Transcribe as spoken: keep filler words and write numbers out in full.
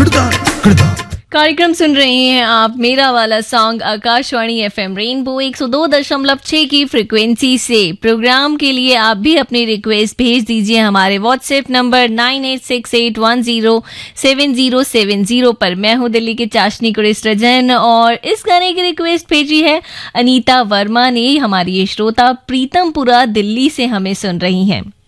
कार्यक्रम सुन रहे हैं आप मेरा वाला सॉन्ग आकाशवाणी एफएम रेनबो एक सौ दो दशमलव छह की फ्रिक्वेंसी से। प्रोग्राम के लिए आप भी अपनी रिक्वेस्ट भेज दीजिए हमारे WhatsApp number nine eight six eight one zero seven zero seven zero पर। मैं हूं दिल्ली के चाशनी कुरेस्ट्रजन और इस गाने की रिक्वेस्ट भेजी है अनीता वर्मा ने। हमारी ये श्रोता प्रीतमपुरा दिल्ली से हमें सुन रही हैं।